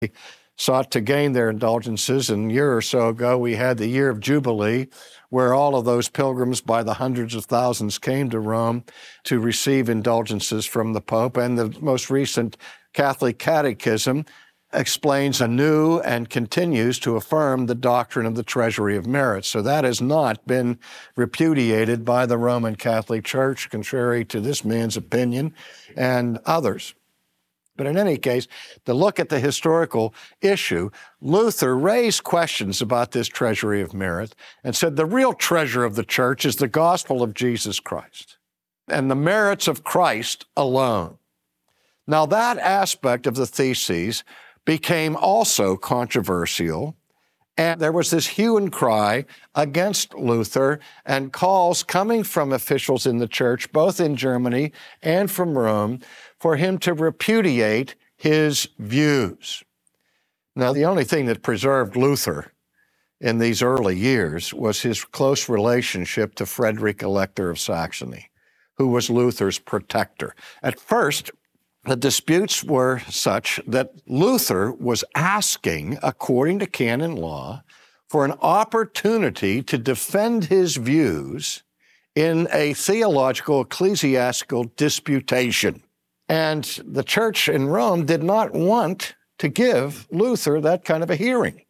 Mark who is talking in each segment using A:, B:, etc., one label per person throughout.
A: sought to gain their indulgences. And a year or so ago, we had the year of Jubilee, where all of those pilgrims by the hundreds of thousands came to Rome to receive indulgences from the Pope. And the most recent Catholic Catechism explains anew and continues to affirm the doctrine of the treasury of merit. So that has not been repudiated by the Roman Catholic Church, contrary to this man's opinion and others. But in any case, to look at the historical issue, Luther raised questions about this treasury of merit and said the real treasure of the church is the gospel of Jesus Christ and the merits of Christ alone. Now, that aspect of the theses became also controversial, and there was this hue and cry against Luther and calls coming from officials in the church, both in Germany and from Rome, for him to repudiate his views. Now, the only thing that preserved Luther in these early years was his close relationship to Frederick Elector of Saxony, who was Luther's protector. At first, the disputes were such that Luther was asking, according to canon law, for an opportunity to defend his views in a theological, ecclesiastical disputation. And the church in Rome did not want to give Luther that kind of a hearing.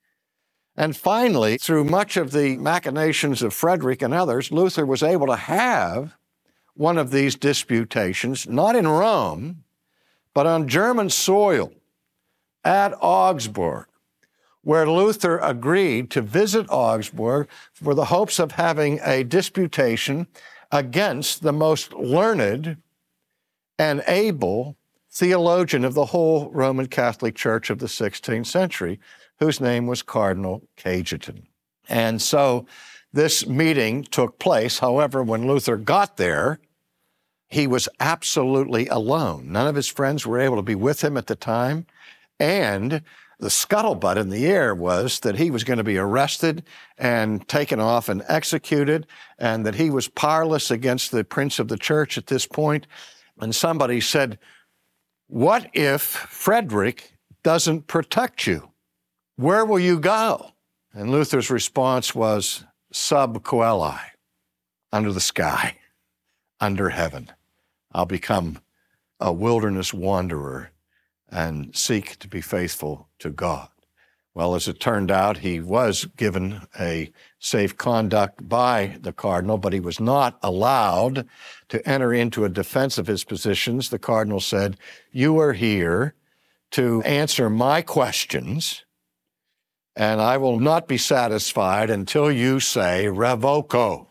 A: And finally, through much of the machinations of Frederick and others, Luther was able to have one of these disputations, not in Rome, but on German soil at Augsburg, where Luther agreed to visit Augsburg for the hopes of having a disputation against the most learned and able theologian of the whole Roman Catholic Church of the 16th century, whose name was Cardinal Cajetan. And so this meeting took place. However, when Luther got there, he was absolutely alone. None of his friends were able to be with him at the time. And the scuttlebutt in the air was that he was going to be arrested and taken off and executed, and that he was powerless against the prince of the church at this point. And somebody said, "What if Frederick doesn't protect you? Where will you go?" And Luther's response was, "Sub coeli," under the sky, under heaven. I'll become a wilderness wanderer and seek to be faithful to God. Well, as it turned out, he was given a safe conduct by the cardinal, but he was not allowed to enter into a defense of his positions. The cardinal said, "You are here to answer my questions, and I will not be satisfied until you say, revoco,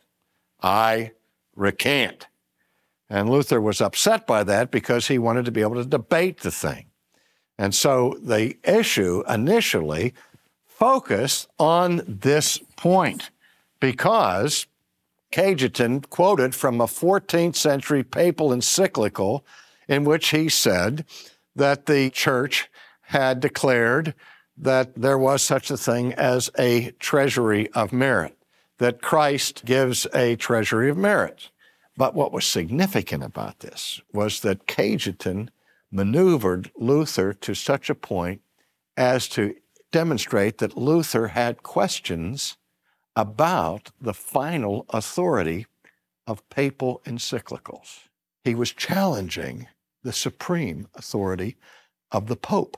A: I recant." And Luther was upset by that because he wanted to be able to debate the thing. And so the issue initially focused on this point because Cajetan quoted from a 14th century papal encyclical in which he said that the church had declared that there was such a thing as a treasury of merit, that Christ gives a treasury of merit. But what was significant about this was that Cajetan maneuvered Luther to such a point as to demonstrate that Luther had questions about the final authority of papal encyclicals. He was challenging the supreme authority of the Pope.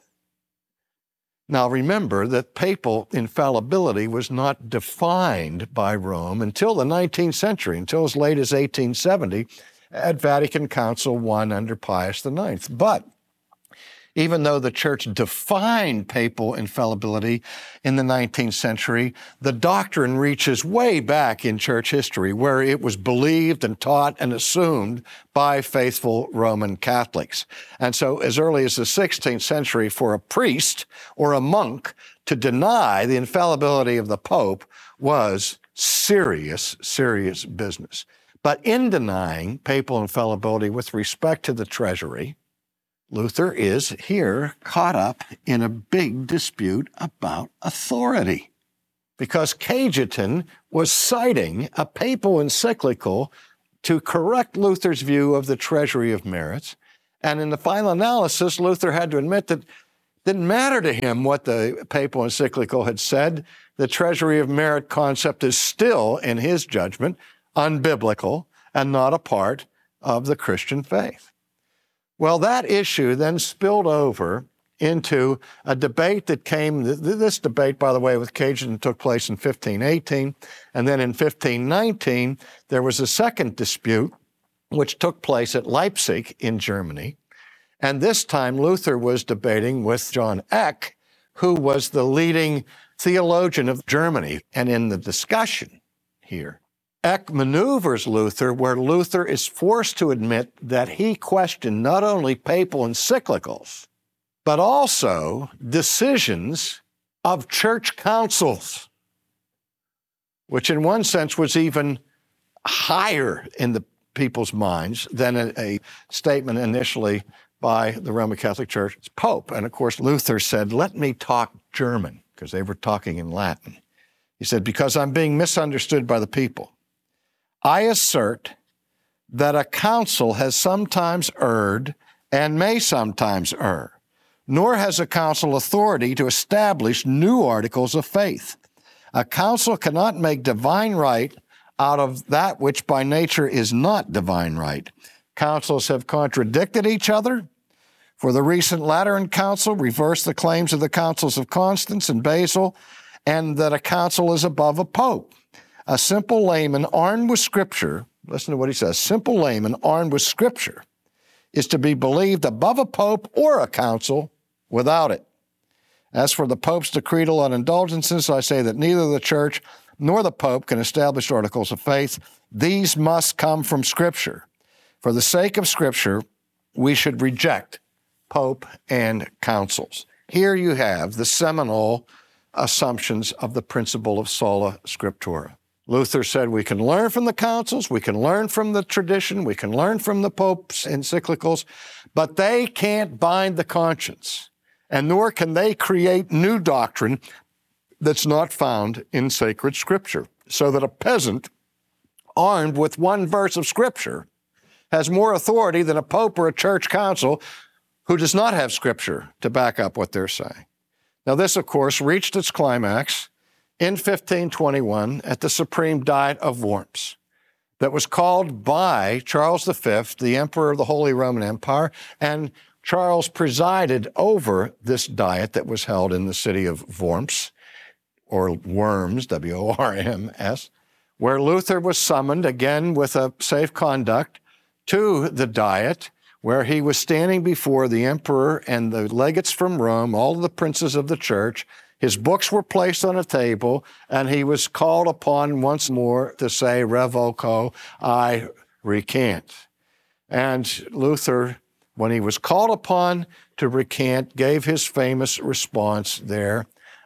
A: Now remember that papal infallibility was not defined by Rome until the 19th century, until as late as 1870 at Vatican Council I under Pius IX. But even though the church defined papal infallibility in the 19th century, the doctrine reaches way back in church history where it was believed and taught and assumed by faithful Roman Catholics. And so as early as the 16th century, for a priest or a monk to deny the infallibility of the Pope was serious, serious business. But in denying papal infallibility with respect to the treasury, Luther is here caught up in a big dispute about authority because Cajetan was citing a papal encyclical to correct Luther's view of the treasury of merits. And in the final analysis, Luther had to admit that Didn't matter to him what the papal encyclical had said. The treasury of merit concept is still, in his judgment, unbiblical and not a part of the Christian faith. Well, that issue then spilled over into a debate that came, this debate, by the way, with Cajun took place in 1518, and then in 1519, there was a second dispute which took place at Leipzig in Germany, and this time Luther was debating with John Eck, who was the leading theologian of Germany, and in the discussion here, Eck maneuvers Luther where Luther is forced to admit that he questioned not only papal encyclicals, but also decisions of church councils, which in one sense was even higher in the people's minds than a statement initially by the Roman Catholic Church's Pope. And of course, Luther said, let me talk German, because they were talking in Latin. He said, because I'm being misunderstood by the people. I assert that a council has sometimes erred and may sometimes err, nor has a council authority to establish new articles of faith. A council cannot make divine right out of that which by nature is not divine right. Councils have contradicted each other. For the recent Lateran Council reversed the claims of the councils of Constance and Basil, and that a council is above a pope. A simple layman armed with Scripture, listen to what he says, simple layman armed with Scripture is to be believed above a pope or a council without it. As for the Pope's decretal on indulgences, I say that neither the Church nor the Pope can establish articles of faith. These must come from Scripture. For the sake of Scripture, we should reject Pope and councils. Here you have the seminal assumptions of the principle of sola scriptura. Luther said we can learn from the councils, we can learn from the tradition, we can learn from the Pope's encyclicals, but they can't bind the conscience, and nor can they create new doctrine that's not found in sacred Scripture, so that a peasant armed with one verse of Scripture has more authority than a pope or a church council who does not have Scripture to back up what they're saying. Now, this, of course, reached its climax in 1521 at the Supreme Diet of Worms that was called by Charles V, the Emperor of the Holy Roman Empire, and Charles presided over this diet that was held in the city of Worms, or Worms, W-O-R-M-S, where Luther was summoned, again with a safe conduct, to the diet, where he was standing before the emperor and the legates from Rome, all of the princes of the church. His books were placed on a table, and he was called upon once more to say, revoco, I recant. And Luther, when he was called upon to recant, gave his famous response there,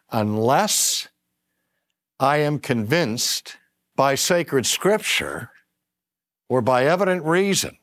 A: unless I am convinced by sacred Scripture or by evident reason,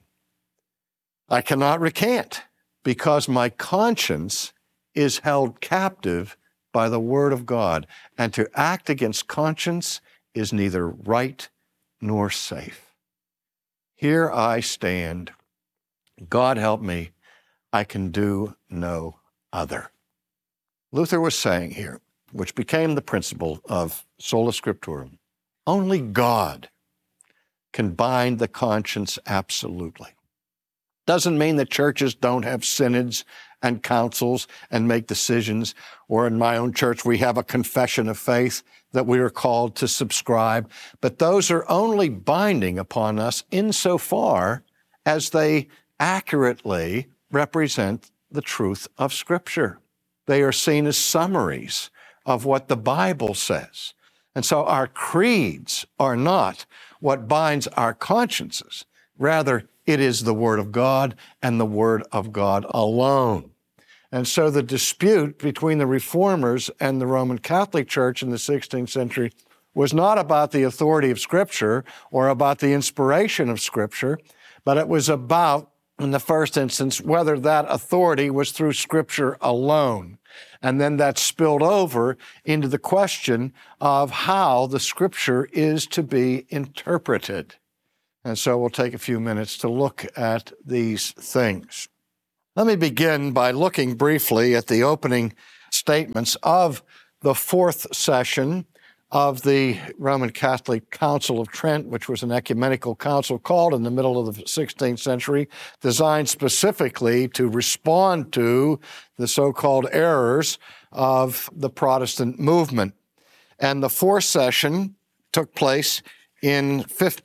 A: I cannot recant, because my conscience is held captive by the Word of God, and to act against conscience is neither right nor safe. Here I stand. God help me, I can do no other. Luther was saying here, which became the principle of sola scriptura, only God can bind the conscience absolutely. Doesn't mean that churches don't have synods and councils and make decisions, or in my own church we have a confession of faith that we are called to subscribe, but those are only binding upon us insofar as they accurately represent the truth of Scripture. They are seen as summaries of what the Bible says. And so our creeds are not what binds our consciences. Rather, it is the Word of God and the Word of God alone. And so the dispute between the Reformers and the Roman Catholic Church in the 16th century was not about the authority of Scripture or about the inspiration of Scripture, but it was about, in the first instance, whether that authority was through Scripture alone. And then that spilled over into the question of how the Scripture is to be interpreted. And so we'll take a few minutes to look at these things. Let me begin by looking briefly at the opening statements of the fourth session of the Roman Catholic Council of Trent, which was an ecumenical council called in the middle of the 16th century, designed specifically to respond to the so-called errors of the Protestant movement. And the fourth session took place in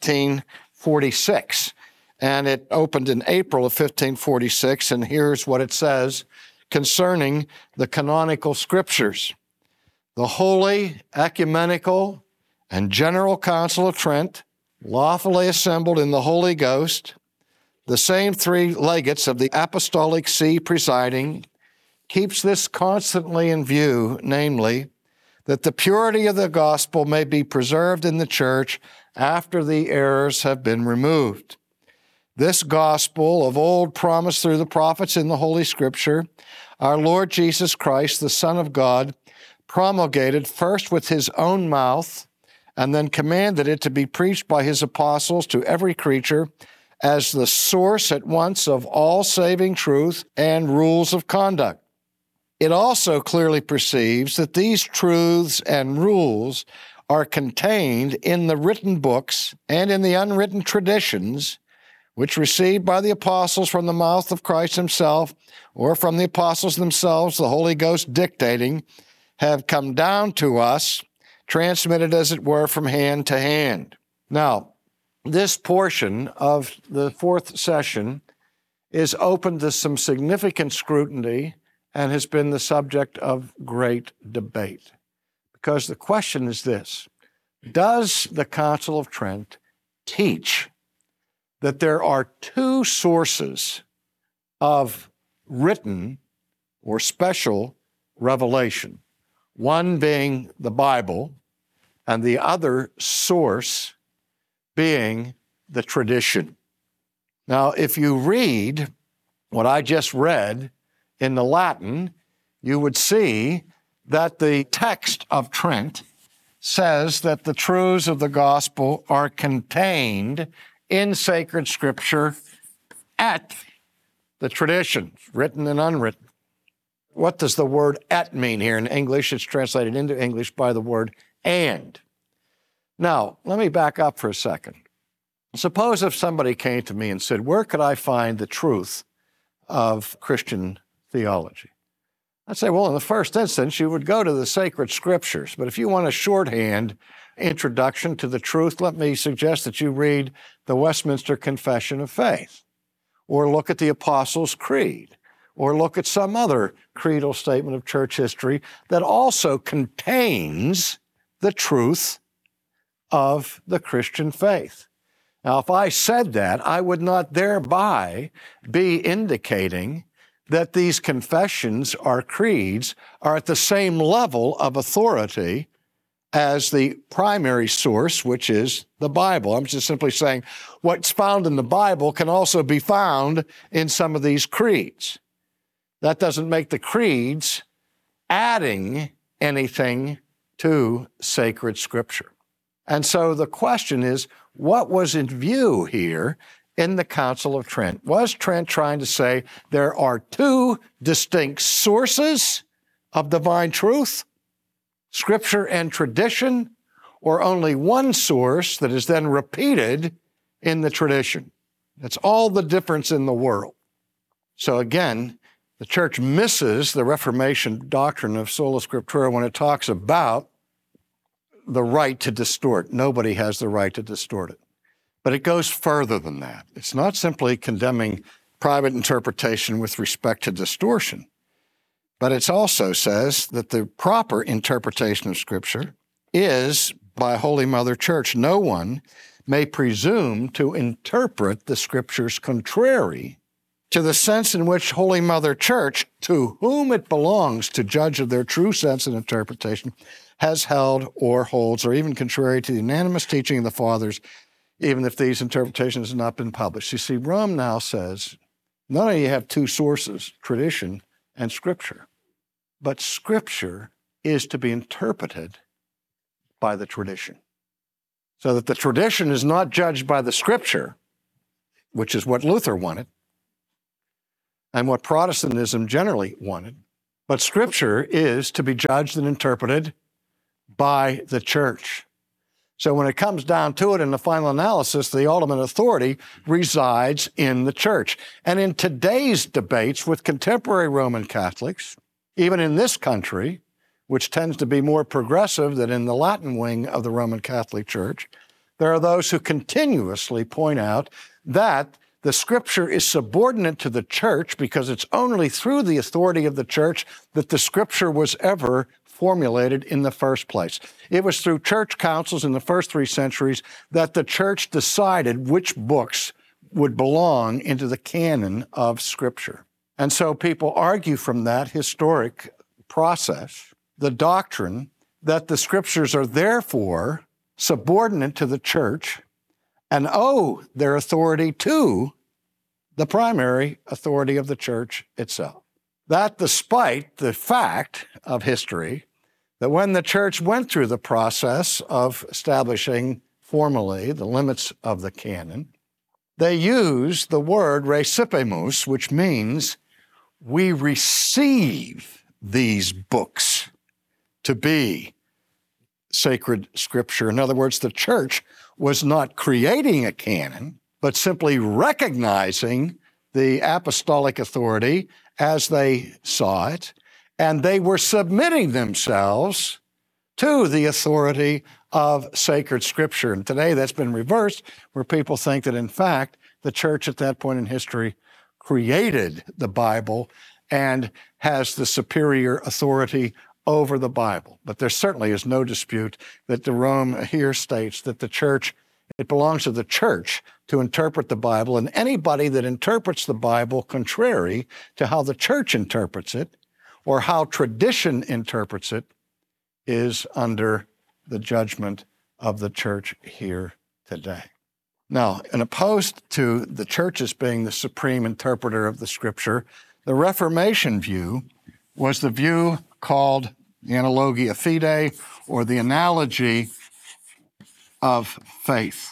A: 1546. And it opened in April of 1546, and here's what it says concerning the canonical scriptures. The Holy, Ecumenical, and General Council of Trent, lawfully assembled in the Holy Ghost, the same three legates of the Apostolic See presiding, keeps this constantly in view, namely, that the purity of the gospel may be preserved in the church after the errors have been removed. This gospel of old promised through the prophets in the Holy Scripture, our Lord Jesus Christ, the Son of God, promulgated first with his own mouth and then commanded it to be preached by his apostles to every creature as the source at once of all saving truth and rules of conduct. It also clearly perceives that these truths and rules are contained in the written books and in the unwritten traditions which received by the apostles from the mouth of Christ himself, or from the apostles themselves, the Holy Ghost dictating, have come down to us, transmitted as it were from hand to hand. Now, this portion of the fourth session is open to some significant scrutiny and has been the subject of great debate. Because the question is this: does the Council of Trent teach that there are two sources of written or special revelation, one being the Bible and the other source being the tradition? Now, if you read what I just read in the Latin, you would see that the text of Trent says that the truths of the gospel are contained in sacred scripture at the traditions, written and unwritten. What does the word "at" mean here? In English, it's translated into English by the word "and." Now, let me back up for a second. Suppose if somebody came to me and said, where could I find the truth of Christian theology? I'd say, well, in the first instance, you would go to the sacred scriptures. But if you want a shorthand introduction to the truth, let me suggest that you read the Westminster Confession of Faith, or look at the Apostles' Creed, or look at some other creedal statement of church history that also contains the truth of the Christian faith. Now, if I said that, I would not thereby be indicating that these confessions or creeds are at the same level of authority as the primary source, which is the Bible. I'm just simply saying what's found in the Bible can also be found in some of these creeds. That doesn't make the creeds adding anything to sacred scripture. And so the question is, what was in view here in the Council of Trent? Was Trent trying to say there are two distinct sources of divine truth, Scripture and tradition, or only one source that is then repeated in the tradition? That's all the difference in the world. So again, the church misses the Reformation doctrine of sola scriptura when it talks about the right to distort. Nobody has the right to distort it. But it goes further than that. It's not simply condemning private interpretation with respect to distortion, but it also says that the proper interpretation of Scripture is by Holy Mother Church. No one may presume to interpret the Scriptures contrary to the sense in which Holy Mother Church, to whom it belongs to judge of their true sense and interpretation, has held or holds, or even contrary to the unanimous teaching of the Fathers, even if these interpretations have not been published. You see, Rome now says, not only do you have two sources, tradition and Scripture, but Scripture is to be interpreted by the tradition. So that the tradition is not judged by the Scripture, which is what Luther wanted, and what Protestantism generally wanted. But Scripture is to be judged and interpreted by the church. So when it comes down to it in the final analysis, the ultimate authority resides in the church. And in today's debates with contemporary Roman Catholics, even in this country, which tends to be more progressive than in the Latin wing of the Roman Catholic Church, there are those who continuously point out that the Scripture is subordinate to the church because it's only through the authority of the church that the Scripture was ever formulated in the first place. It was through church councils in the first 3 centuries that the church decided which books would belong into the canon of Scripture. And so people argue from that historic process the doctrine that the Scriptures are therefore subordinate to the church and owe their authority to the primary authority of the church itself. That despite the fact of history that when the church went through the process of establishing formally the limits of the canon, they used the word recipimus, which means we receive these books to be sacred Scripture. In other words, the church was not creating a canon, but simply recognizing the apostolic authority as they saw it, and they were submitting themselves to the authority of sacred Scripture. And today that's been reversed, where people think that, in fact, the church at that point in history created the Bible and has the superior authority over the Bible. But there certainly is no dispute that the Rome here states that the church, it belongs to the church to interpret the Bible, and anybody that interprets the Bible contrary to how the church interprets it or how tradition interprets it is under the judgment of the church here today. Now, in opposed to the church as being the supreme interpreter of the Scripture, the Reformation view was the view called the Analogia Fidei, or the analogy of faith,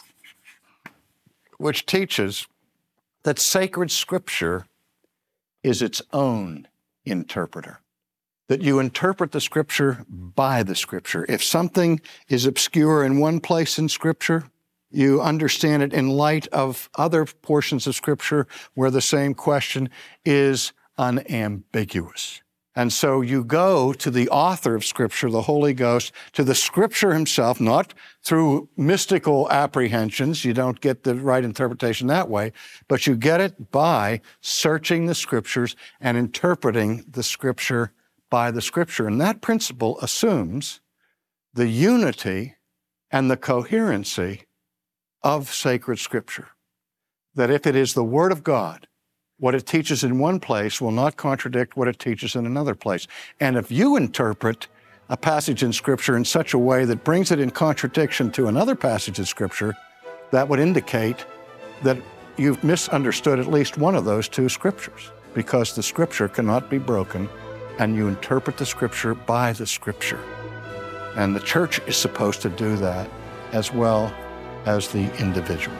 A: which teaches that sacred Scripture is its own interpreter, that you interpret the Scripture by the Scripture. If something is obscure in one place in Scripture, you understand it in light of other portions of Scripture where the same question is unambiguous. And so you go to the author of Scripture, the Holy Ghost, to the Scripture himself, not through mystical apprehensions. You don't get the right interpretation that way, but you get it by searching the Scriptures and interpreting the Scripture by the Scripture. And that principle assumes the unity and the coherency of sacred Scripture. That if it is the Word of God, what it teaches in one place will not contradict what it teaches in another place. And if you interpret a passage in Scripture in such a way that brings it in contradiction to another passage in Scripture, that would indicate that you've misunderstood at least one of those 2 Scriptures, because the Scripture cannot be broken, and you interpret the Scripture by the Scripture. And the church is supposed to do that as well as the individual.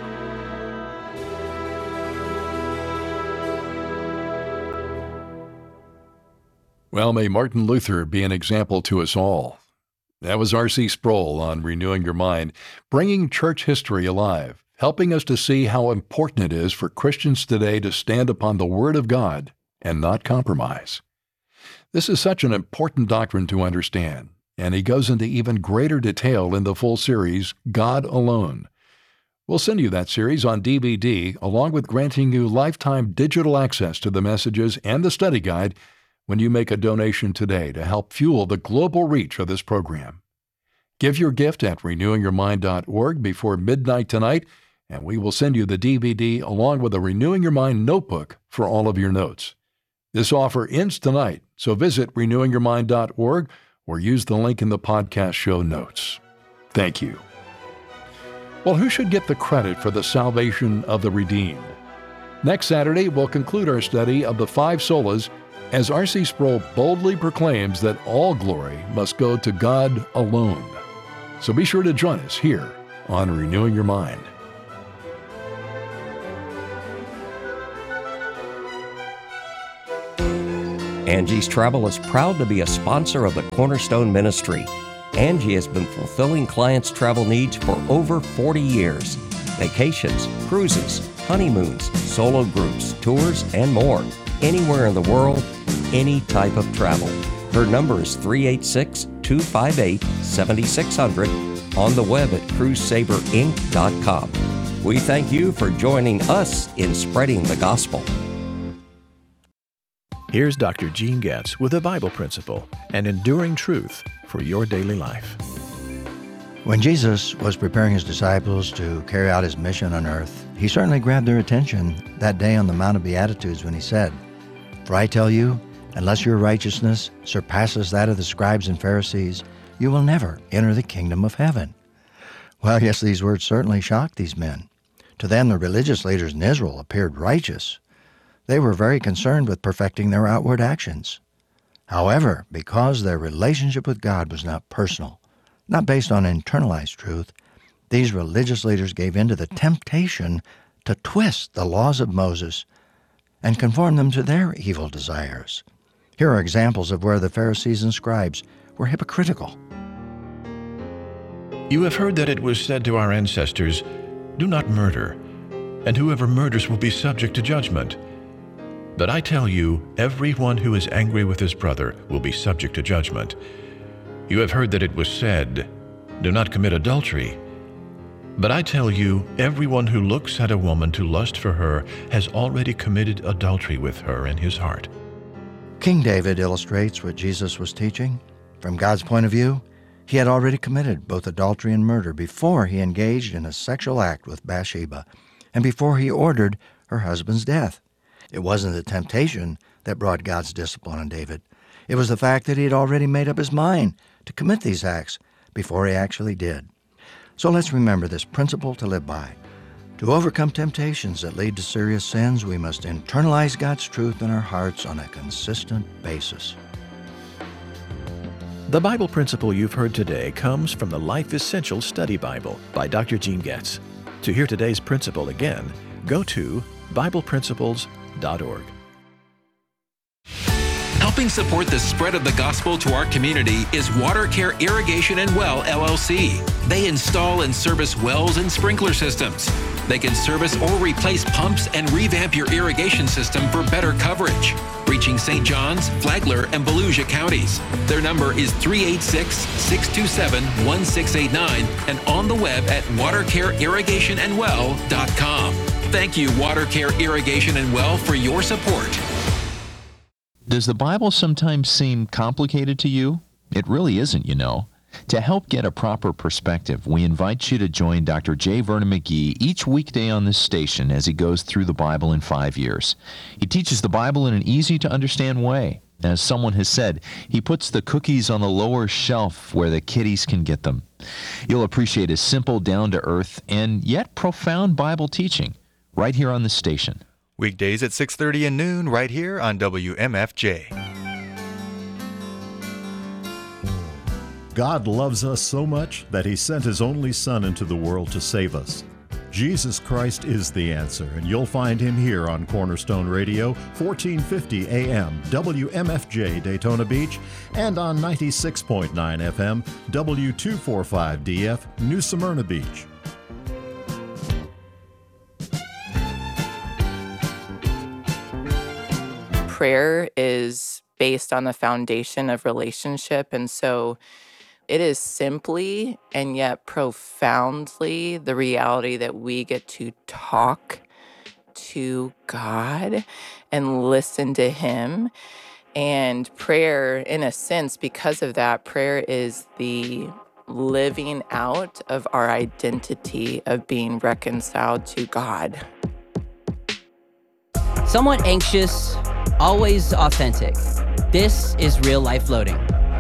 B: Well, may Martin Luther be an example to us all. That was R.C. Sproul on Renewing Your Mind, bringing church history alive, helping us to see how important it is for Christians today to stand upon the Word of God and not compromise. This is such an important doctrine to understand, and he goes into even greater detail in the full series, God Alone. We'll send you that series on DVD, along with granting you lifetime digital access to the messages and the study guide when you make a donation today to help fuel the global reach of this program. Give your gift at renewingyourmind.org before midnight tonight, and we will send you the DVD along with a Renewing Your Mind notebook for all of your notes. This offer ends tonight, so visit renewingyourmind.org or use the link in the podcast show notes. Thank you. Well, who should get the credit for the salvation of the redeemed? Next Saturday, we'll conclude our study of the 5 solas as R.C. Sproul boldly proclaims that all glory must go to God alone. So be sure to join us here on Renewing Your Mind.
C: Angie's Travel is proud to be a sponsor of the Cornerstone Ministry. Angie has been fulfilling clients' travel needs for over 40 years. Vacations, cruises, honeymoons, solo groups, tours, and more. Anywhere in the world, any type of travel. Her number is 386-258-7600 on the web at cruisesaverinc.com. We thank you for joining us in spreading the gospel.
D: Here's Dr. Gene Getz with a Bible principle, an enduring truth for your daily life.
E: When Jesus was preparing his disciples to carry out his mission on earth, he certainly grabbed their attention that day on the Mount of Beatitudes when he said, "For I tell you, unless your righteousness surpasses that of the scribes and Pharisees, you will never enter the kingdom of heaven." Well, yes, these words certainly shocked these men. To them, the religious leaders in Israel appeared righteous. They were very concerned with perfecting their outward actions. However, because their relationship with God was not personal, not based on internalized truth, these religious leaders gave in to the temptation to twist the laws of Moses and conform them to their evil desires. Here are examples of where the Pharisees and scribes were hypocritical.
D: You have heard that it was said to our ancestors, "Do not murder, and whoever murders will be subject to judgment." But I tell you, everyone who is angry with his brother will be subject to judgment. You have heard that it was said, "Do not commit adultery." But I tell you, everyone who looks at a woman to lust for her has already committed adultery with her in his heart.
E: King David illustrates what Jesus was teaching. From God's point of view, he had already committed both adultery and murder before he engaged in a sexual act with Bathsheba and before he ordered her husband's death. It wasn't the temptation that brought God's discipline on David. It was the fact that he had already made up his mind to commit these acts before he actually did. So let's remember this principle to live by. To overcome temptations that lead to serious sins, we must internalize God's truth in our hearts on a consistent basis.
D: The Bible principle you've heard today comes from the Life Essential Study Bible by Dr. Gene Getz. To hear today's principle again, go to BiblePrinciples.org.
F: Helping support the spread of the gospel to our community is WaterCare Irrigation and Well, LLC. They install and service wells and sprinkler systems. They can service or replace pumps and revamp your irrigation system for better coverage, reaching St. Johns, Flagler, and Volusia counties. Their number is 386-627-1689 and on the web at watercareirrigationandwell.com. Thank you, WaterCare Irrigation and Well, for your support.
G: Does the Bible sometimes seem complicated to you? It really isn't, you know. To help get a proper perspective, we invite you to join Dr. J. Vernon McGee each weekday on this station as he goes through the Bible in 5 years. He teaches the Bible in an easy-to-understand way. As someone has said, he puts the cookies on the lower shelf where the kiddies can get them. You'll appreciate his simple, down-to-earth, and yet profound Bible teaching right here on this station.
H: Weekdays at 6:30 and noon right here on WMFJ.
I: God loves us so much that He sent His only Son into the world to save us. Jesus Christ is the answer, and you'll find Him here on Cornerstone Radio, 1450 AM, WMFJ Daytona Beach, and on 96.9 FM, W245DF, New Smyrna Beach.
J: Prayer is based on the foundation of relationship, and so it is simply and yet profoundly the reality that we get to talk to God and listen to Him. And prayer, in a sense, because of that, prayer is the living out of our identity of being reconciled to God.
K: Somewhat anxious, always authentic. This is Real Life Loading.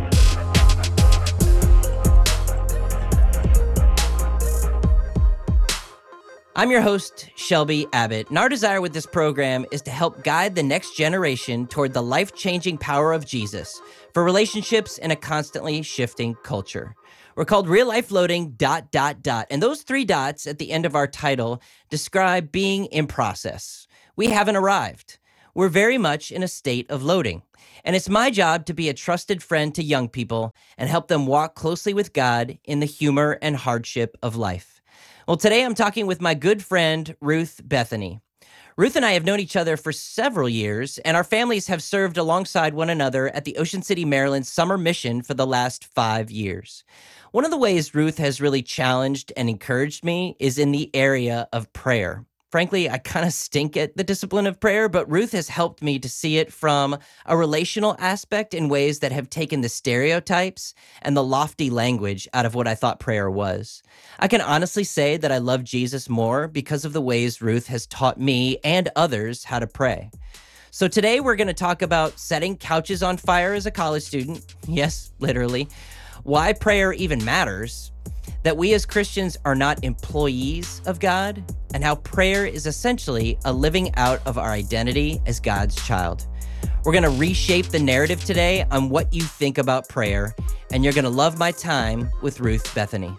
K: I'm your host, Shelby Abbott, and our desire with this program is to help guide the next generation toward the life-changing power of Jesus for relationships in a constantly shifting culture. We're called Real Life Loading ... And those 3 dots at the end of our title describe being in process. We haven't arrived. we're very much in a state of loading. And it's my job to be a trusted friend to young people and help them walk closely with God in the humor and hardship of life. Well, today I'm talking with my good friend, Ruth Bethany. Ruth and I have known each other for several years, and our families have served alongside one another at the Ocean City, Maryland Summer Mission for the last 5 years. One of the ways Ruth has really challenged and encouraged me is in the area of prayer. Frankly, I kind of stink at the discipline of prayer, but Ruth has helped me to see it from a relational aspect in ways that have taken the stereotypes and the lofty language out of what I thought prayer was. I can honestly say that I love Jesus more because of the ways Ruth has taught me and others how to pray. So today we're going to talk about setting couches on fire as a college student. Yes, literally. Why prayer even matters, that we as Christians are not employees of God, and how prayer is essentially a living out of our identity as God's child. We're going to reshape the narrative today on what you think about prayer, and you're going to love my time with Ruth Bethany.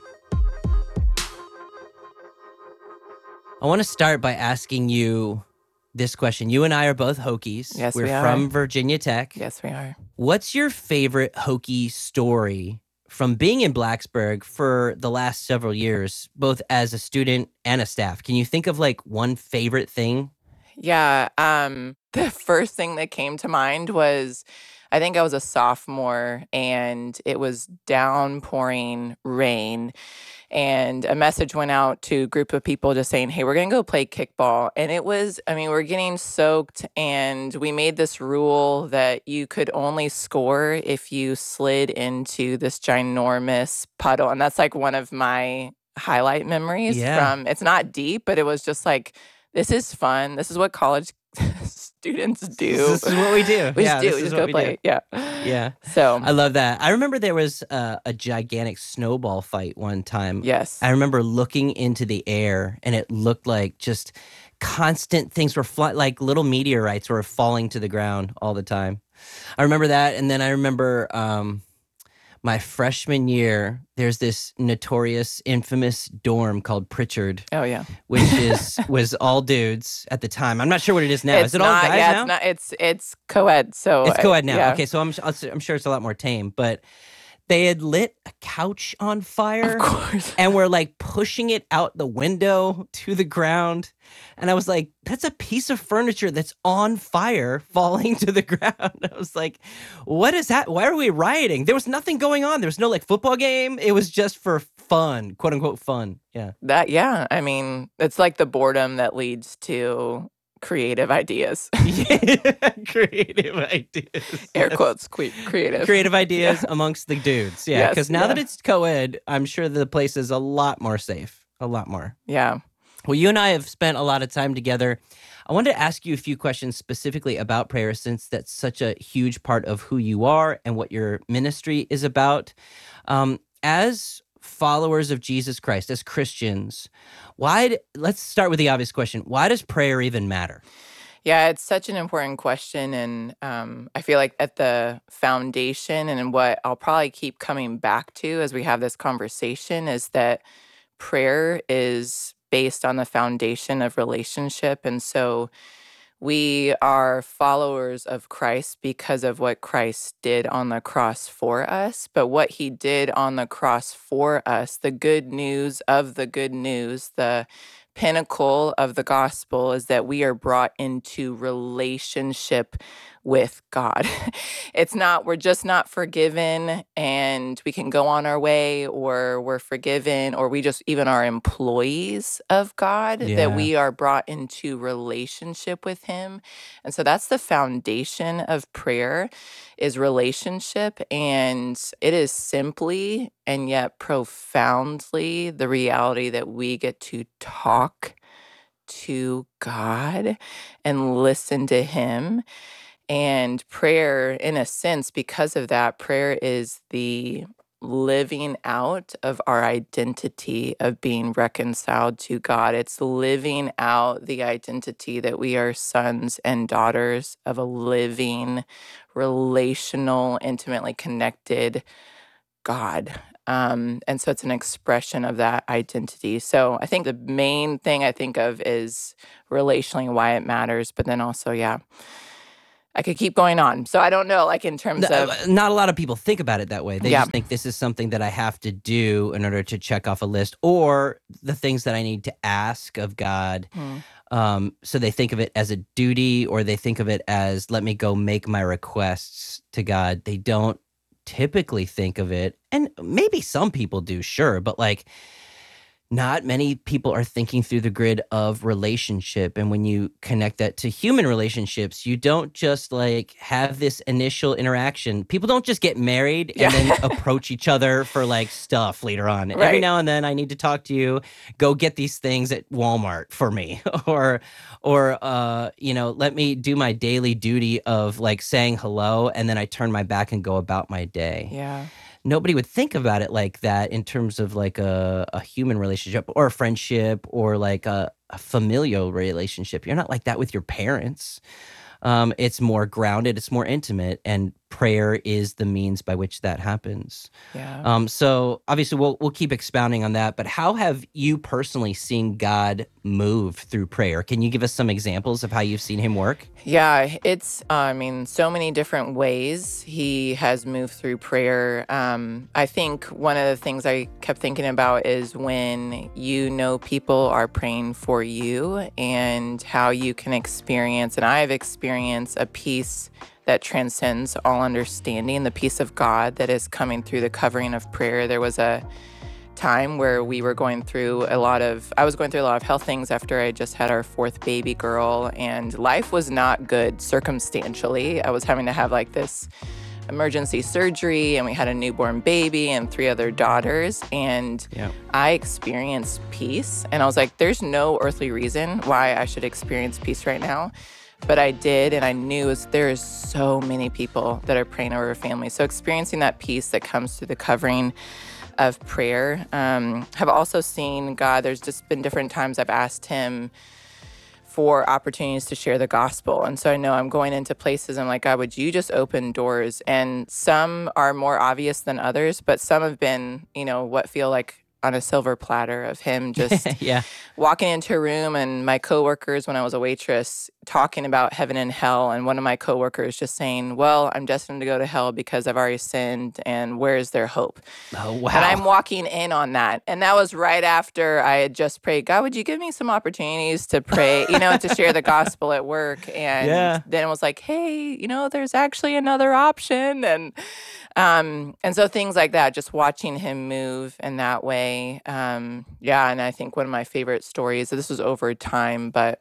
K: I want to start by asking you this question. You and I are both Hokies.
J: Yes,
K: We're
J: we are.
K: from Virginia Tech.
J: Yes, we are.
K: What's your favorite Hokie story from being in Blacksburg for the last several years, both as a student and a staff? Can you think of like one favorite thing?
J: Yeah. The first thing that came to mind was, I think I was a sophomore and it was downpouring rain. And a message went out to a group of people just saying, hey, we're going to go play kickball. And it was, we're getting soaked. And we made this rule that you could only score if you slid into this ginormous puddle. And that's like one of my highlight memories from, it's not deep, but it was just like, this is fun. This is what college students do.
K: This is what we do.
J: We just do. We just go play. Yeah.
K: Yeah.
J: So
K: I love that. I remember there was a gigantic snowball fight one time.
J: Yes.
K: I remember looking into the air and it looked like just constant things were flying, like little meteorites were falling to the ground all the time. I remember that. And then I remember my freshman year, there's this notorious, infamous dorm called Pritchard.
J: Oh yeah,
K: which was all dudes at the time. I'm not sure what it is now. Is it all guys now?
J: It's co-ed. So
K: it's co-ed now.
J: Yeah.
K: Okay, so I'm sure it's a lot more tame. But they had lit a couch on fire,
J: of course,
K: and were like pushing it out the window to the ground. And I was like, that's a piece of furniture that's on fire falling to the ground. I was like, what is that? Why are we rioting? There was nothing going on. There was no like football game. It was just for fun, quote unquote fun. Yeah.
J: It's like the boredom that leads to creative ideas.
K: Creative ideas.
J: Air quotes, creative.
K: Creative ideas amongst the dudes. Yeah. Because now that it's co-ed, I'm sure the place is a lot more safe. A lot more.
J: Yeah.
K: Well, you and I have spent a lot of time together. I wanted to ask you a few questions specifically about prayer, since that's such a huge part of who you are and what your ministry is about. As followers of Jesus Christ, as Christians, let's start with the obvious question. Why does prayer even matter?
J: Yeah, it's such an important question. And I feel like at the foundation, and what I'll probably keep coming back to as we have this conversation, is that prayer is based on the foundation of relationship. And so we are followers of Christ because of what Christ did on the cross for us. But what he did on the cross for us, the good news of the good news, the pinnacle of the gospel, is that we are brought into relationship with God. We're just not forgiven and we can go on our way, or we're forgiven, or we just even are employees of God, that we are brought into relationship with him. And so that's the foundation of prayer, is relationship. And it is simply and yet profoundly the reality that we get to talk to God and listen to him. And prayer, in a sense, because of that, prayer is the living out of our identity of being reconciled to God. It's living out the identity that we are sons and daughters of a living, relational, intimately connected God. And so it's an expression of that identity. So I think the main thing I think of is relationally why it matters, but then also, yeah, I could keep going on. So I don't know, like in terms of,
K: Not a lot of people think about it that way. They
J: Yeah.
K: just think this is something that I have to do in order to check off a list, or the things that I need to ask of God. So they think of it as a duty, or they think of it as, let me go make my requests to God. They don't typically think of it, and maybe some people do, sure, but like not many people are thinking through the grid of relationship. And when you connect that to human relationships, you don't just like have this initial interaction. People don't just get married and then approach each other for like stuff later on. Every
J: Right.
K: now and then I need to talk to you, go get these things at Walmart for me, or let me do my daily duty of like saying hello, and then I turn my back and go about my day.
J: Yeah.
K: Nobody would think about it like that in terms of like a human relationship or a friendship or like a familial relationship. You're not like that with your parents. It's more grounded, it's more intimate, and prayer is the means by which that happens.
J: Yeah.
K: So obviously we'll keep expounding on that, but how have you personally seen God move through prayer? Can you give us some examples of how you've seen him work?
J: Yeah, it's, so many different ways he has moved through prayer. I think one of the things I kept thinking about is when people are praying for you, and how you can experience, and I've experienced a peace that transcends all understanding, the peace of God that is coming through the covering of prayer. There was a time where I was going through a lot of health things after I just had our fourth baby girl, and life was not good circumstantially. I was having to have like this emergency surgery, and we had a newborn baby and 3 other daughters, and I experienced peace, and I was like, there's no earthly reason why I should experience peace right now. But I did, and I knew there's so many people that are praying over families. So experiencing that peace that comes through the covering of prayer. Have also seen God, there's just been different times I've asked him for opportunities to share the gospel. And so I know I'm going into places, I'm like, God, would you just open doors? And some are more obvious than others, but some have been, what feel like on a silver platter of him just walking into a room, and my coworkers, when I was a waitress, talking about heaven and hell, and one of my coworkers just saying, well, I'm destined to go to hell because I've already sinned, and where's their hope?
K: Oh, wow.
J: And I'm walking in on that. And that was right after I had just prayed, God, would you give me some opportunities to pray, to share the gospel at work? And then it was like, hey, there's actually another option. And so things like that, just watching him move in that way. And I think one of my favorite stories, this was over time, but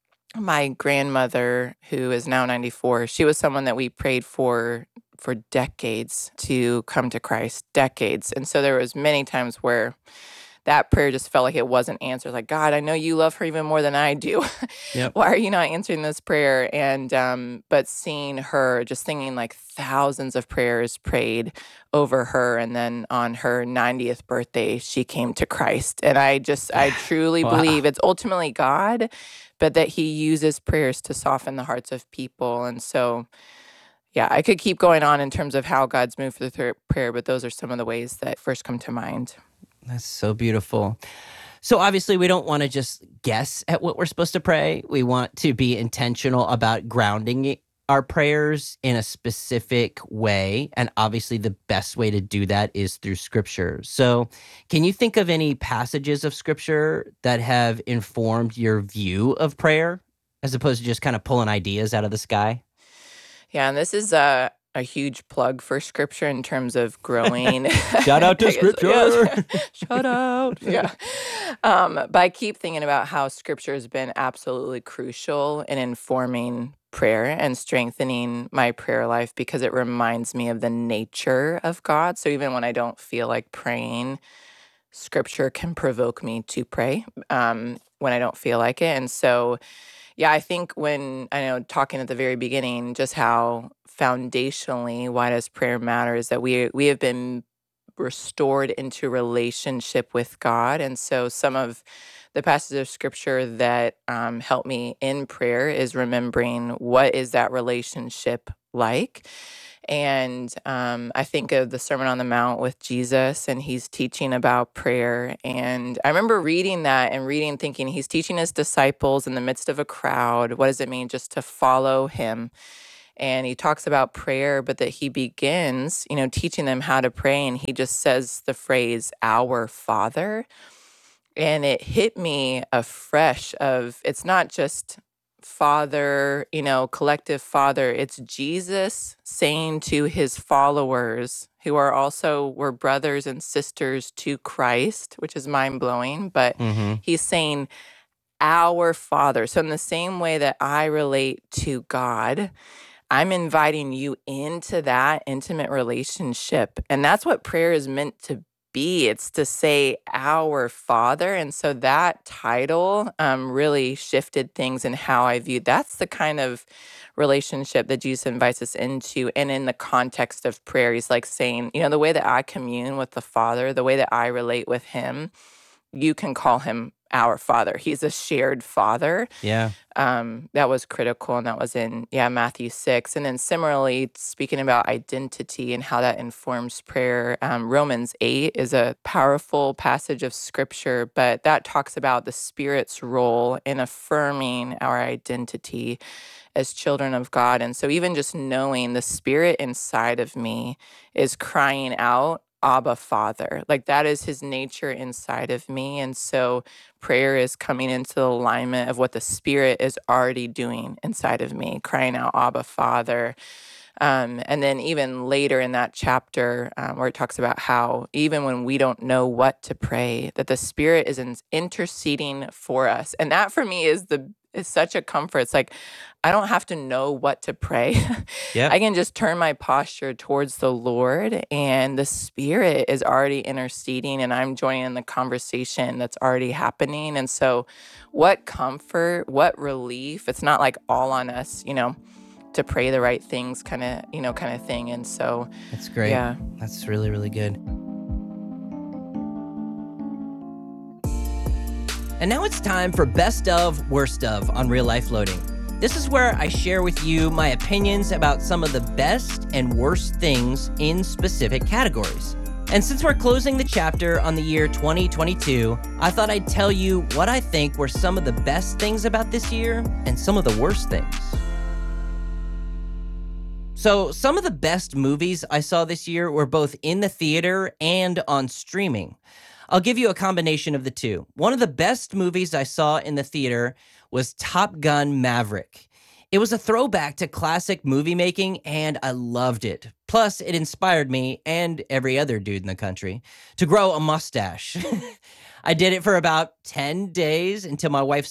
J: my grandmother, who is now 94, she was someone that we prayed for decades to come to Christ, decades. And so there was many times where that prayer just felt like it wasn't answered. Like, God, I know you love her even more than I do. Why are you not answering this prayer? And but seeing her, just thinking like thousands of prayers prayed over her, and then on her 90th birthday, she came to Christ. And I truly believe it's ultimately God, but that he uses prayers to soften the hearts of people. And so, I could keep going on in terms of how God's moved through prayer, but those are some of the ways that first come to mind.
K: That's so beautiful. So obviously we don't want to just guess at what we're supposed to pray. We want to be intentional about grounding our prayers in a specific way. And obviously the best way to do that is through Scripture. So can you think of any passages of Scripture that have informed your view of prayer, as opposed to just kind of pulling ideas out of the sky?
J: Yeah, and this is a huge plug for Scripture in terms of growing.
K: Shout out to Scripture.
J: Shout out. Yeah. But I keep thinking about how Scripture has been absolutely crucial in informing prayer and strengthening my prayer life, because it reminds me of the nature of God. So even when I don't feel like praying, Scripture can provoke me to pray when I don't feel like it. And so, I think talking at the very beginning, just how foundationally, why does prayer matter, is that we have been restored into relationship with God. And so some of the passages of Scripture that help me in prayer is remembering what is that relationship like, And I think of the Sermon on the Mount with Jesus, and he's teaching about prayer. And I remember reading that and thinking he's teaching his disciples in the midst of a crowd. What does it mean just to follow him? And he talks about prayer, but that he begins, teaching them how to pray. And he just says the phrase, "Our Father." And it hit me afresh of, it's not just Father, collective Father. It's Jesus saying to his followers, who were brothers and sisters to Christ, which is mind-blowing, but he's saying, "Our Father." So in the same way that I relate to God, I'm inviting you into that intimate relationship. And that's what prayer is meant to be. It's to say, "Our Father." And so that title really shifted things in how I viewed. That's the kind of relationship that Jesus invites us into. And in the context of prayer, he's like saying, the way that I commune with the Father, the way that I relate with him, you can call him our Father. He's a shared Father.
K: Yeah.
J: That was critical, and that was in Matthew 6. And then similarly, speaking about identity and how that informs prayer, Romans 8 is a powerful passage of scripture, but that talks about the Spirit's role in affirming our identity as children of God. And so even just knowing the Spirit inside of me is crying out, "Abba, Father." Like, that is his nature inside of me. And so prayer is coming into the alignment of what the Spirit is already doing inside of me, crying out, "Abba, Father." And then even later in that chapter, where it talks about how even when we don't know what to pray, that the Spirit is interceding for us. And that for me is such a comfort. It's like, I don't have to know what to pray.
K: Yep.
J: I can just turn my posture towards the Lord, and the Spirit is already interceding, and I'm joining the conversation that's already happening. And so what comfort, what relief. It's not like all on us, to pray the right things kind of thing. And so
K: That's great.
J: Yeah.
K: That's really, really good. And now it's time for Best of, Worst of on Real Life Loading. This is where I share with you my opinions about some of the best and worst things in specific categories. And since we're closing the chapter on the year 2022, I thought I'd tell you what I think were some of the best things about this year and some of the worst things. So some of the best movies I saw this year were both in the theater and on streaming. I'll give you a combination of the two. One of the best movies I saw in the theater was Top Gun: Maverick. It was a throwback to classic movie making, and I loved it. Plus, it inspired me, and every other dude in the country, to grow a mustache. I did it for about 10 days until my wife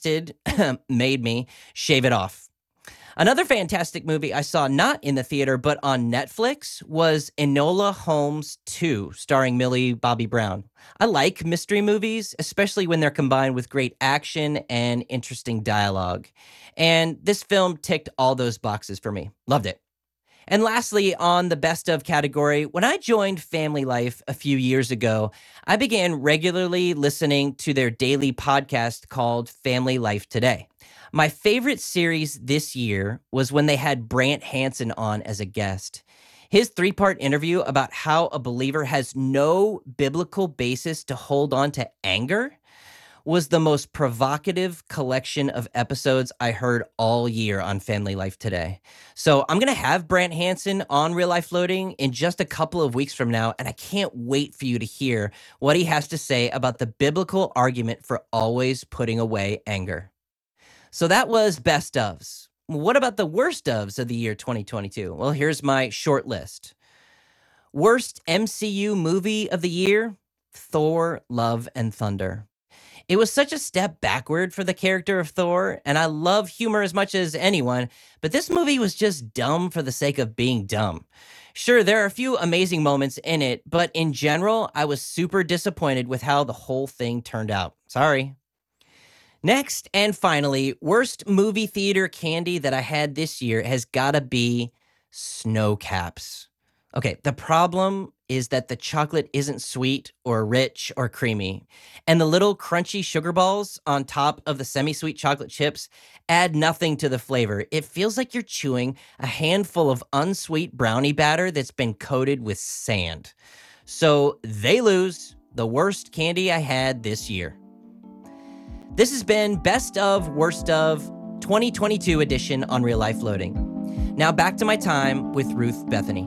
K: made me shave it off. Another fantastic movie I saw not in the theater but on Netflix was Enola Holmes 2, starring Millie Bobby Brown. I like mystery movies, especially when they're combined with great action and interesting dialogue. And this film ticked all those boxes for me. Loved it. And lastly, on the best of category, when I joined Family Life a few years ago, I began regularly listening to their daily podcast called Family Life Today. My favorite series this year was when they had Brant Hansen on as a guest. His 3-part interview about how a believer has no biblical basis to hold on to anger was the most provocative collection of episodes I heard all year on Family Life Today. So I'm going to have Brant Hansen on Real Life Loading in just a couple of weeks from now, and I can't wait for you to hear what he has to say about the biblical argument for always putting away anger. So that was best ofs. What about the worst ofs of the year 2022? Well, here's my short list. Worst MCU movie of the year? Thor: Love and Thunder. It was such a step backward for the character of Thor, and I love humor as much as anyone, but this movie was just dumb for the sake of being dumb. Sure, there are a few amazing moments in it, but in general, I was super disappointed with how the whole thing turned out. Sorry. Next, and finally, worst movie theater candy that I had this year has got to be Snow Caps. Okay, the problem is that the chocolate isn't sweet or rich or creamy. And the little crunchy sugar balls on top of the semi-sweet chocolate chips add nothing to the flavor. It feels like you're chewing a handful of unsweet brownie batter that's been coated with sand. So they lose the worst candy I had this year. This has been Best of, Worst of 2022 edition on Real Life Loading. Now back to my time with Ruth Bethany.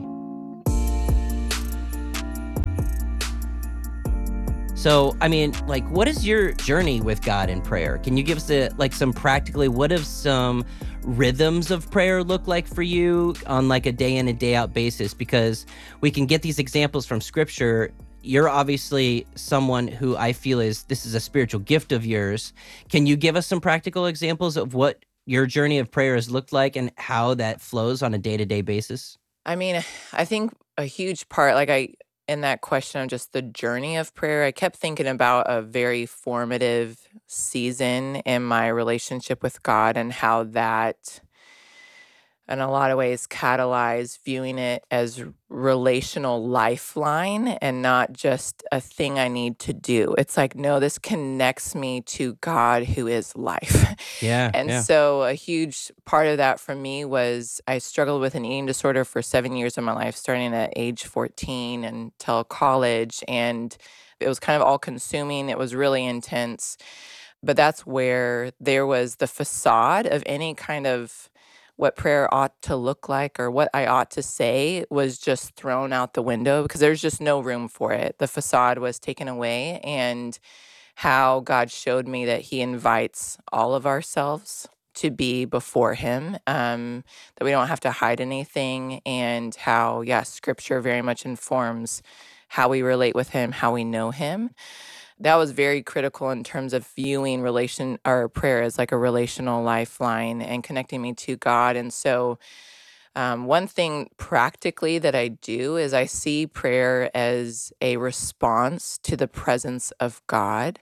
K: So, I mean, like, what is your journey with God in prayer? Can you give us some practically, what have some rhythms of prayer look like for you on like a day in and day out basis? Because we can get these examples from scripture. You're obviously someone who I feel this is a spiritual gift of yours. Can you give us some practical examples of what your journey of prayer has looked like and how that flows on a day-to-day basis?
J: I mean, I think a huge part, in that question of just the journey of prayer, I kept thinking about a very formative season in my relationship with God and how that, in a lot of ways, catalyzed viewing it as relational lifeline and not just a thing I need to do. It's like, no, this connects me to God who is life.
K: Yeah.
J: So a huge part of that for me was I struggled with an eating disorder for 7 years of my life, starting at age 14 until college. And it was kind of all consuming. It was really intense. But that's where there was the facade of any kind of what prayer ought to look like or what I ought to say was just thrown out the window because there's just no room for it. The facade was taken away, and how God showed me that he invites all of ourselves to be before him, that we don't have to hide anything, and how, scripture very much informs how we relate with him, how we know him. That was very critical in terms of viewing prayer as like a relational lifeline and connecting me to God. And so one thing practically that I do is I see prayer as a response to the presence of God.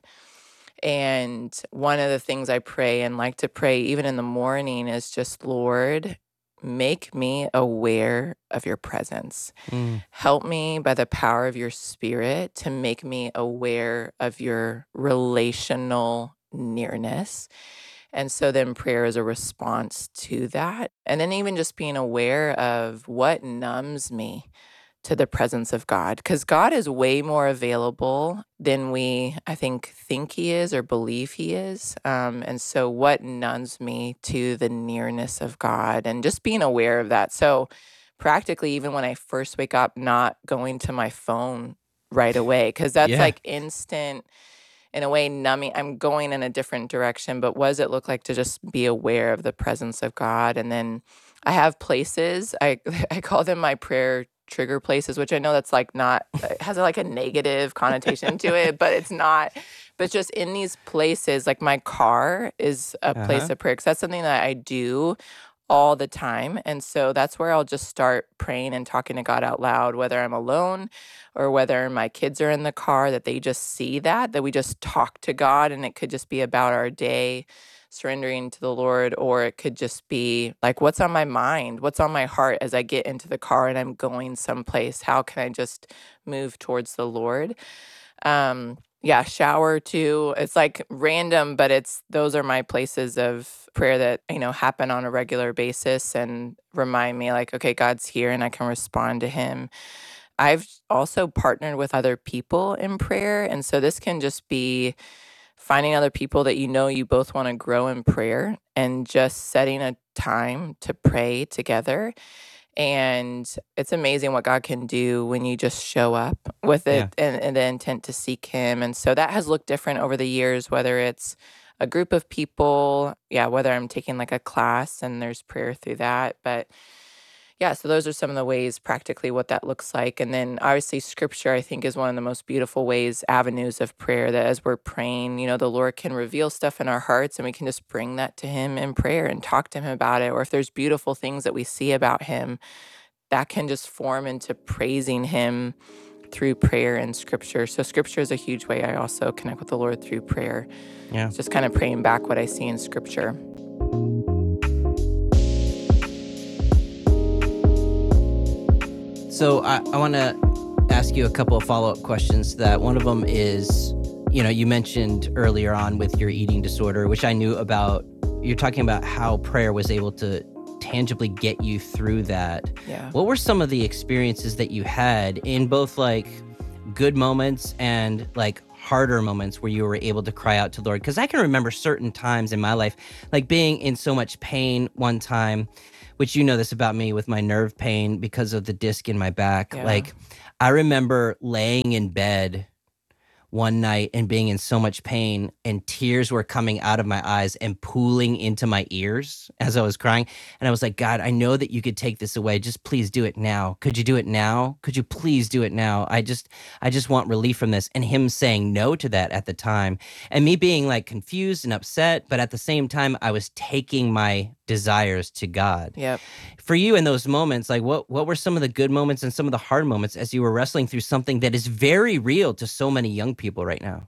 J: And one of the things I pray and like to pray even in the morning is just, Lord, make me aware of your presence. Help me by the power of your spirit to make me aware of your relational nearness. And so then prayer is a response to that. And then even just being aware of what numbs me to the presence of God, because God is way more available than we, I think he is or believe he is. And so what numbs me to the nearness of God and just being aware of that. So practically, even when I first wake up, not going to my phone right away, because that's like instant, in a way, numbing. I'm going in a different direction, but what does it look like to just be aware of the presence of God? And then I have places, I call them my prayer trigger places, which I know that's like not, it has like a negative connotation to it, but it's not. But just in these places, like my car is a place of prayer, because that's something that I do all the time. And so that's where I'll just start praying and talking to God out loud, whether I'm alone or whether my kids are in the car, that they just see that we just talk to God. And it could just be about our day, surrendering to the Lord, or it could just be like, what's on my mind? What's on my heart as I get into the car and I'm going someplace? How can I just move towards the Lord? Shower too. It's like random, but those are my places of prayer that, happen on a regular basis and remind me like, okay, God's here and I can respond to him. I've also partnered with other people in prayer. And so this can just be finding other people that you both want to grow in prayer and just setting a time to pray together. And it's amazing what God can do when you just show up with it and the intent to seek him. And so that has looked different over the years, whether it's a group of people, whether I'm taking like a class and there's prayer through that. But so those are some of the ways practically what that looks like. And then obviously scripture, I think, is one of the most beautiful avenues of prayer, that as we're praying, the Lord can reveal stuff in our hearts and we can just bring that to him in prayer and talk to him about it. Or if there's beautiful things that we see about him, that can just form into praising him through prayer and scripture. So scripture is a huge way I also connect with the Lord, through prayer. It's just kind of praying back what I see in scripture.
K: So I want to ask you a couple of follow-up questions to that. One of them is, you mentioned earlier on with your eating disorder, which I knew about. You're talking about how prayer was able to tangibly get you through that.
J: Yeah.
K: What were some of the experiences that you had in both like good moments and like harder moments where you were able to cry out to the Lord? Because I can remember certain times in my life, like being in so much pain one time, which you know this about me with my nerve pain because of the disc in my back.
J: Yeah.
K: Like I remember laying in bed one night and being in so much pain, and tears were coming out of my eyes and pooling into my ears as I was crying. And I was like, God, I know that you could take this away. Just please do it now. Could you do it now? Could you please do it now? I just want relief from this. And him saying no to that at the time, and me being like confused and upset, but at the same time, I was taking my desires to God.
J: Yep.
K: For you in those moments, like what were some of the good moments and some of the hard moments as you were wrestling through something that is very real to so many young people right now?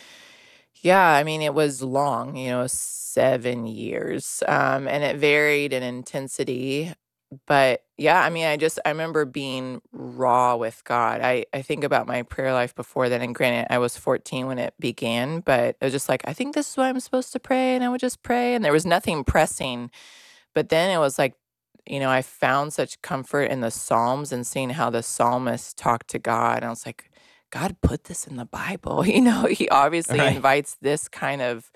J: Yeah, I mean, it was long, 7 years, and it varied in intensity. But yeah, I mean, I remember being raw with God. I think about my prayer life before then, and granted, I was 14 when it began, but it was just like, I think this is what I'm supposed to pray, and I would just pray, and there was nothing pressing. But then it was like, I found such comfort in the Psalms and seeing how the psalmist talked to God. And I was like, God put this in the Bible. He obviously
K: Right.
J: invites this kind of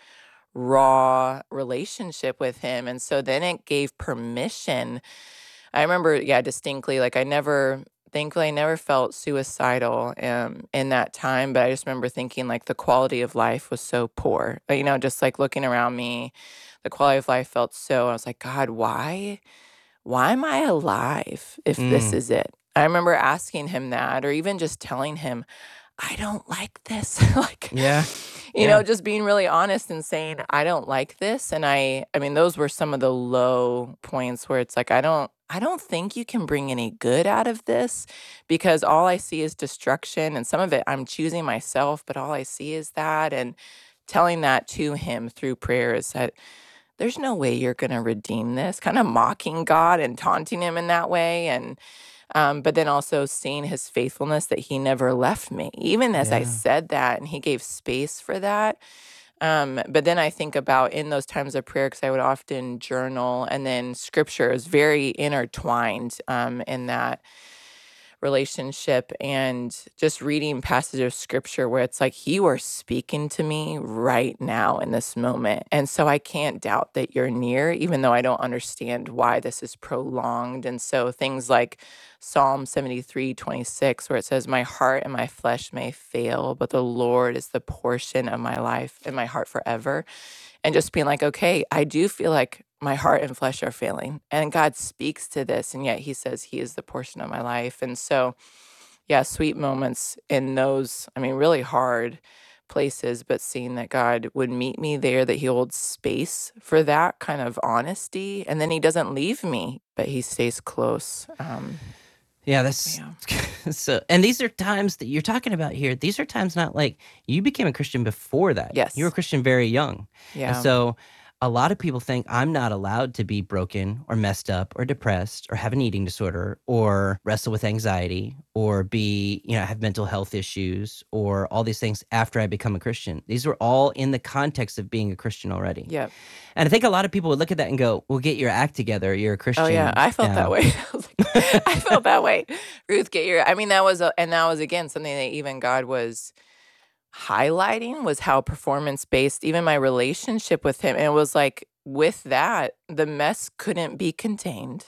J: raw relationship with him. And so then it gave permission. I remember, distinctly, like thankfully, I never felt suicidal in that time, but I just remember thinking like the quality of life was so poor. Just like looking around me, the quality of life felt I was like, God, why am I alive if this is it? I remember asking him that, or even just telling him, I don't like this. Like,
K: Yeah.
J: just being really honest and saying, I don't like this. And I mean, those were some of the low points where it's like, I don't think you can bring any good out of this, because all I see is destruction, and some of it I'm choosing myself, but all I see is that. And telling that to him through prayer is that there's no way you're going to redeem this, kind of mocking God and taunting him in that way. And but then also seeing his faithfulness, that he never left me, even as I
K: Yeah.
J: said that, and he gave space for that. But then I think about in those times of prayer, because I would often journal, and then scripture is very intertwined in that relationship, and just reading passages of scripture where it's like, you are speaking to me right now in this moment. And so I can't doubt that you're near, even though I don't understand why this is prolonged. And so things like Psalm 73:26, where it says, my heart and my flesh may fail, but the Lord is the portion of my life and my heart forever. And just being like, okay, I do feel like my heart and flesh are failing, and God speaks to this, and yet he says he is the portion of my life. And so, yeah, sweet moments in those, I mean, really hard places, but seeing that God would meet me there, that he holds space for that kind of honesty, and then he doesn't leave me, but he stays close.
K: Yeah, that's so. And these are times that you're talking about here. These are times not like you became a Christian before that.
J: Yes.
K: You were a Christian very young.
J: Yeah.
K: And so a lot of people think I'm not allowed to be broken or messed up or depressed or have an eating disorder or wrestle with anxiety or be, have mental health issues or all these things after I become a Christian. These were all in the context of being a Christian already.
J: Yep.
K: And I think a lot of people would look at that and go, well, get your act together. You're a Christian.
J: Oh yeah, I felt
K: now."
J: that way. I was like, I felt that way. Ruth, I mean, that was again something that even God was highlighting, was how performance based, even my relationship with him. And it was like, with that, the mess couldn't be contained.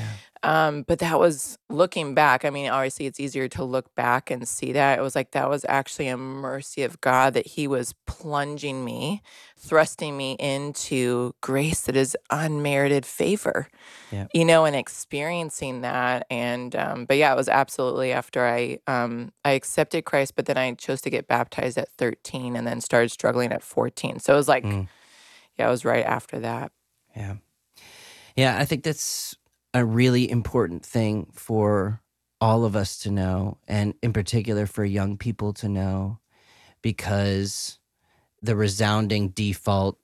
J: But that was looking back. I mean, obviously it's easier to look back and see that. It was like, that was actually a mercy of God, that he was plunging me, thrusting me into grace that is unmerited favor,
K: Yeah.
J: and experiencing that. And, but yeah, it was absolutely after I accepted Christ, but then I chose to get baptized at 13 and then started struggling at 14. So it was like, yeah, it was right after that.
K: Yeah. Yeah, I think that's a really important thing for all of us to know, and in particular for young people to know, because the resounding default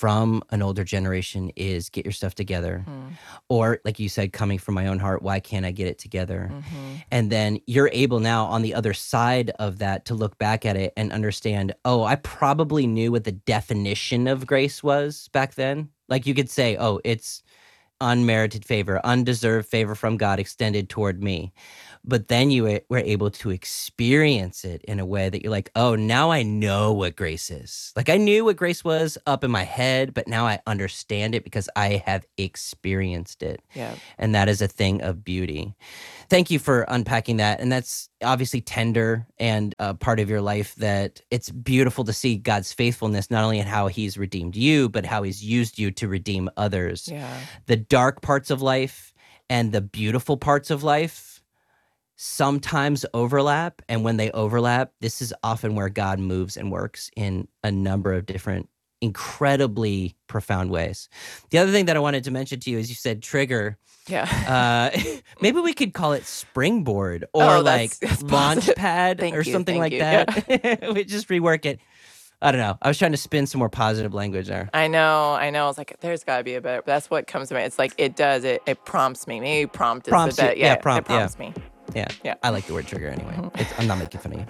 K: from an older generation is get your stuff together. Or like you said, coming from my own heart, why can't I get it together? And then you're able now on the other side of that to look back at it and understand, oh, I probably knew what the definition of grace was back then. Like you could say, oh, it's unmerited favor, undeserved favor from God extended toward me. But then you were able to experience it in a way that you're like, oh, now I know what grace is. Like I knew what grace was up in my head, but now I understand it because I have experienced it.
J: Yeah.
K: And that is a thing of beauty. Thank you for unpacking that. And that's obviously tender and a part of your life that it's beautiful to see God's faithfulness, not only in how he's redeemed you, but how he's used you to redeem others.
J: Yeah.
K: The dark parts of life and the beautiful parts of life sometimes overlap. And when they overlap, this is often where God moves and works in a number of different, incredibly profound ways. The other thing that I wanted to mention to you is you said trigger.
J: Yeah.
K: Maybe we could call it springboard or that's launch pad or something like that. Yeah. We just rework it. I don't know. I was trying to spin some more positive language there.
J: I know. I was like, there's got to be a better. That's what comes to me. It's like it does. It prompts me. Maybe prompt is the better. Yeah,
K: prompt.
J: It prompts me.
K: Yeah. I like the word trigger anyway. I'm not making fun of you.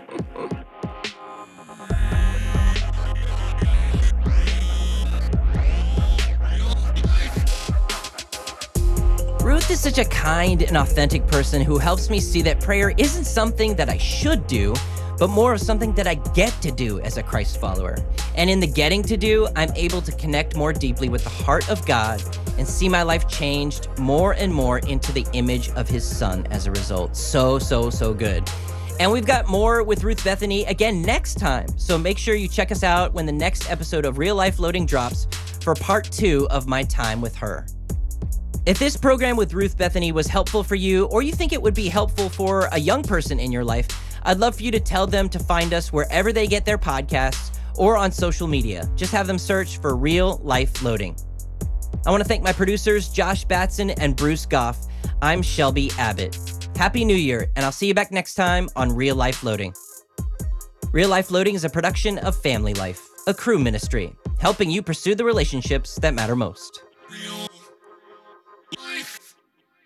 K: Ruth is such a kind and authentic person who helps me see that prayer isn't something that I should do, but more of something that I get to do as a Christ follower. And in the getting to do, I'm able to connect more deeply with the heart of God and see my life changed more and more into the image of his son as a result. So good. And we've got more with Ruth Bethany again next time. So make sure you check us out when the next episode of Real Life Loading drops for part 2 of my time with her. If this program with Ruth Bethany was helpful for you, or you think it would be helpful for a young person in your life, I'd love for you to tell them to find us wherever they get their podcasts or on social media. Just have them search for Real Life Loading. I want to thank my producers, Josh Batson and Bruce Goff. I'm Shelby Abbott. Happy New Year, and I'll see you back next time on Real Life Loading. Real Life Loading is a production of Family Life, a crew ministry, helping you pursue the relationships that matter most.
L: Real Life.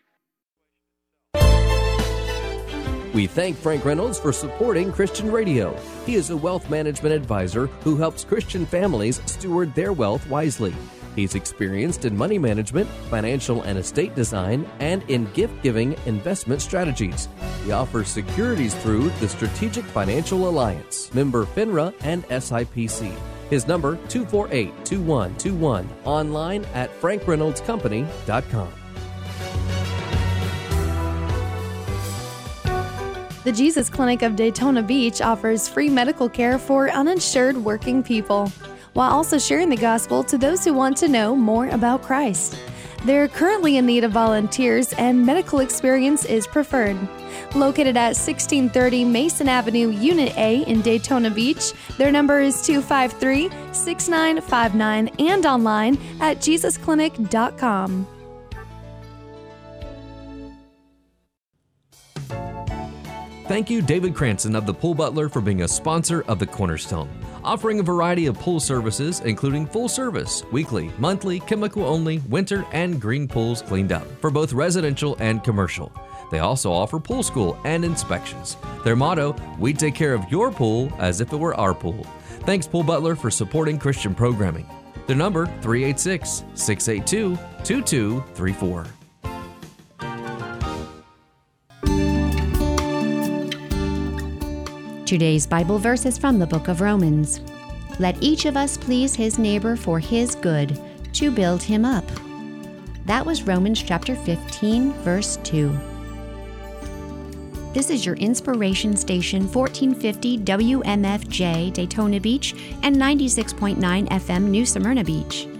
M: We thank Frank Reynolds for supporting Christian Radio. He is a wealth management advisor who helps Christian families steward their wealth wisely. He's experienced in money management, financial and estate design, and in gift-giving investment strategies. He offers securities through the Strategic Financial Alliance, member FINRA and SIPC. His number, 248-2121, online at frankreynoldscompany.com.
N: The Jesus Clinic of Daytona Beach offers free medical care for uninsured working people, while also sharing the gospel to those who want to know more about Christ. They're currently in need of volunteers, and medical experience is preferred. Located at 1630 Mason Avenue, Unit A in Daytona Beach, their number is 253-6959 and online at jesusclinic.com.
M: Thank you, David Cranston of the Pool Butler, for being a sponsor of the Cornerstone, offering a variety of pool services, including full service, weekly, monthly, chemical only, winter, and green pools cleaned up for both residential and commercial. They also offer pool school and inspections. Their motto, we take care of your pool as if it were our pool. Thanks, Pool Butler, for supporting Christian programming. Their number, 386-682-2234.
O: Today's Bible verse is from the book of Romans. Let each of us please his neighbor for his good, to build him up. That was Romans chapter 15, verse 2. This is your inspiration station, 1450 WMFJ Daytona Beach and 96.9 FM New Smyrna Beach.